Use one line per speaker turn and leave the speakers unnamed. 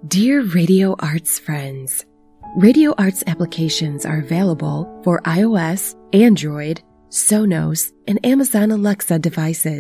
Dear Radio Arts friends, Radio Arts applications are available for iOS, Android, Sonos, and Amazon Alexa devices.